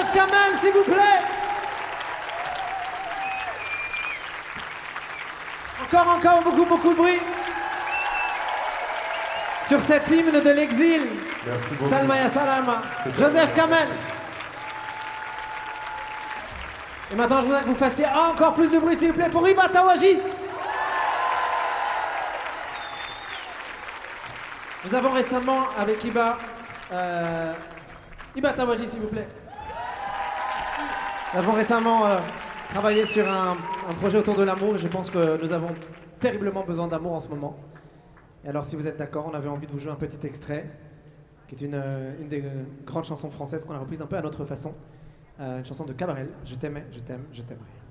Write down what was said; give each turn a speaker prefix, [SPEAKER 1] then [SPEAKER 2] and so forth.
[SPEAKER 1] Joseph Kamel, s'il vous plaît. Encore beaucoup de bruit. Sur cet hymne de l'exil.
[SPEAKER 2] Merci beaucoup.
[SPEAKER 1] Salma ya salama. Joseph Kamel. Et maintenant, je voudrais que vous fassiez encore plus de bruit, s'il vous plaît, pour Iba Tawaji. Nous avons récemment, avec Iba Tawaji, s'il vous plaît. Nous avons récemment travaillé sur un projet autour de l'amour et je pense que nous avons terriblement besoin d'amour en ce moment. Et alors, si vous êtes d'accord, on avait envie de vous jouer un petit extrait qui est une des grandes chansons françaises qu'on a reprise un peu à notre façon. Une chanson de Cabrel, Je t'aimais, je t'aime, je t'aimerai.